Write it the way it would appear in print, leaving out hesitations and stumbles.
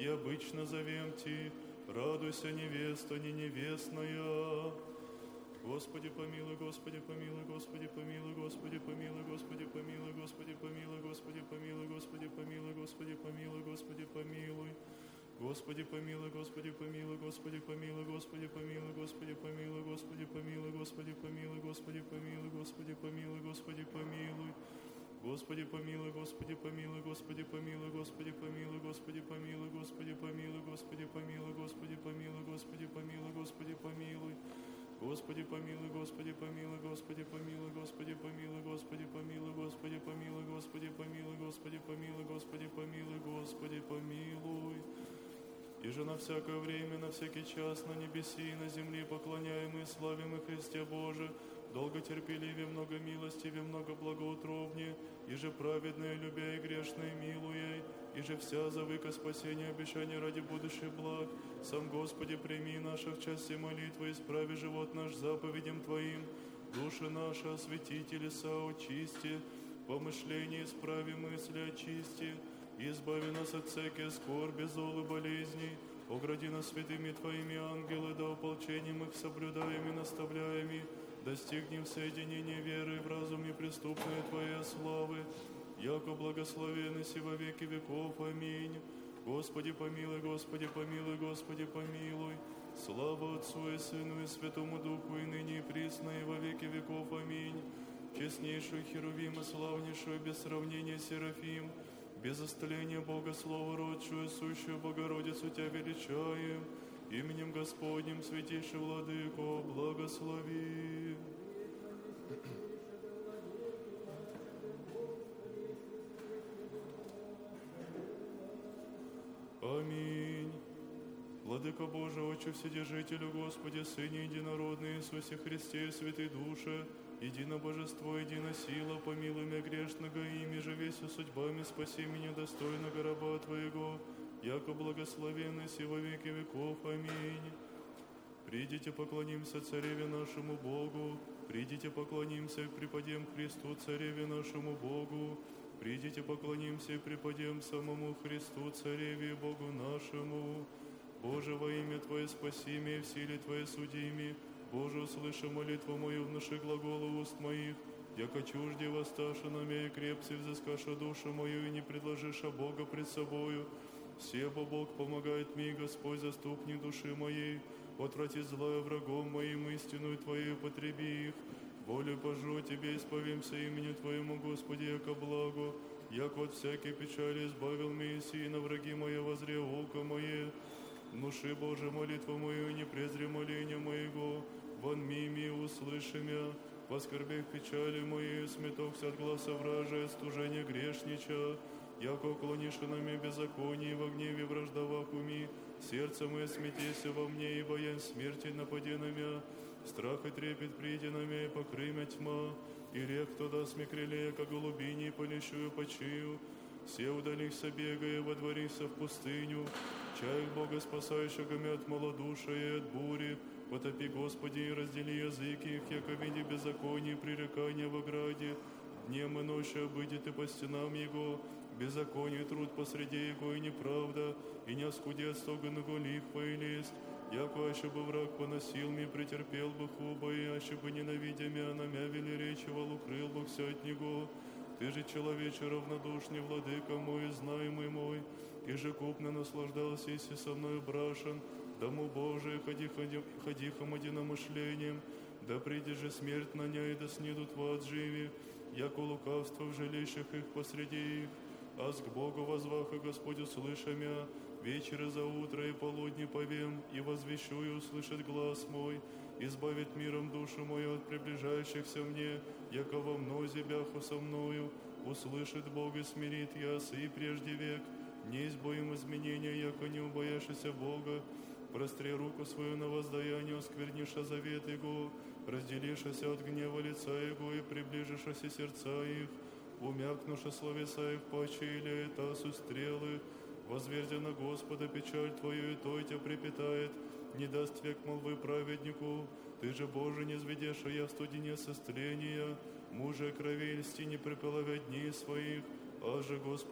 и обычно зовем Ти, радуйся, невеста, не невестная. Господи помилуй, Господи помилуй, Господи помилуй, Господи помилуй, Господи помилуй, Господи помилуй, Господи помилуй, Господи помилуй, Господи помилуй, Господи помилуй. Господи помилуй, Господи помилуй, Господи помилуй, Господи помилуй, Господи помилуй, Господи помилуй, Господи помилуй, Господи помилуй, Господи помилуй, Господи помилуй. Господи помилуй, Господи помилуй, Господи помилуй, Господи помилуй, Господи помилуй, Господи помилуй, Господи помилуй, Господи помилуй, Господи помилуй, Господи помилуй. Господи помилуй, Господи помилуй, Господи помилуй, Господи помилуй, Господи помилуй, Господи помилуй, Господи помилуй, Господи помилуй, Господи помилуй, Господи помилуй. И же на всякое время, на всякий час, на небеси и на земле поклоняем и славим и Христе Боже, долготерпеливе, много милостиве, много благоутробнее, и же праведное, любя и грешное, милуя, и же вся завыка спасения, обещания ради будущих благ. Сам Господи, прими наших в части молитвы, исправи живот наш заповедям Твоим, души наши освети, телеса очисти, помышления исправи, мысли очисти, избави нас от всякой скорби, зол и болезней, огради нас святыми Твоими ангелы, да ополчением их соблюдаем и наставляем, достигнем соединения веры в разуме преступной Твоей славы, яко благословенны си во веки веков. Аминь. Господи помилуй, Господи помилуй, Господи помилуй. Слава Отцу и Сыну и Святому Духу, и ныне и присно, и во веки веков. Аминь. Честнейшую Херувим и славнейшую без сравнения Серафим, без остления Бога Слово родшую, сущую Богородицу Тебя величаем, именем Господним, святейший Владыко, благослови. Аминь. Владыка Божий, Отче Вседержителю, Господи, Сыне Единородный, Иисусе Христе, Святой Душе, едино Божество, едино сила, помилуй меня грешного, ими же весью судьбами спаси меня достойного раба Твоего, яко благословенный си во веки веков. Аминь. Придите, поклонимся Цареве нашему Богу, придите, поклонимся и преподем Христу, Цареве нашему Богу, придите, поклонимся и преподем самому Христу, Цареве и Богу нашему. Боже, во имя Твое спаси меня, в силе Твоей суди меня. Боже, услыши молитву мою, внуши глаголу уст моих, яко чужде воссташа на меня и крепце взыскаша душу мою, и не предложиша Бога пред собою. Себо Бог помогает мне, Господь, заступник души моей, отврати злое врагом моим, истину Твою потреби их. Волю Божу Тебе исповемся именем Твоему, Господи, яко благо, яко от всякой печали избавил меня, и на враги мои возре око мое. Внуши, Боже, молитву мою, не презри моления моего, вон мими услыши мя, во скорбях печали моей, сметохся от гласа вражия, стужение грешнича, яко уклонишь на мне беззаконие, во гневе враждовах уми, сердце мое смятейся во мне, и боязнь смерти напади на мя, страх и трепет приди на мя, и покрый мя тьма, и рек туда смекрелея, как голубини, полещую почию, все удалихся бегая, водворихся в пустыню, чаях Бога спасающего мя от малодушия и от бури, потопи, Господи, и раздели языки их, яко види беззаконие, пререкания в ограде, днем и ночью обыдет и по стенам Его, беззаконие труд посреди Его, и неправда, и не оскудетство гонного лихва и лесть, яко аще бы враг поносил ми, претерпел бы хуба, и аще бы ненавидя мя, на мя вели речевал, укрыл бы все от Него. Ты же, человече равнодушный, владыка мой, знаемый мой, и же купно наслаждался, если со мною брашен, дому Божие, ходихом единомышлением, да придет же смерть на ня, и да снидут в ад живи, яко лукавство в жилищах их посреди их, аз к Богу возваха Господь услыша мя, вечера за утро и полудни повем, и возвещу, и услышит глаз мой, избавит миром душу мою от приближающихся мне, яко во мнозе бяху со мною, услышит Бог и смирит яс, и прежде век, не избоим изменения, яко не убояшися Бога, простри руку свою на воздаяние, оскверниша завет Его, разделишася от гнева лица Его, и приближишася сердца их, умякнуша словеса их паче или этасу стрелы, возверзя на Господа печаль Твою, и Той Тебя припитает, не даст век молвы праведнику. Ты же, Боже, не зведешь, а я в студене состления, мужа крови льсти не припылавя дней своих, а же, Господи,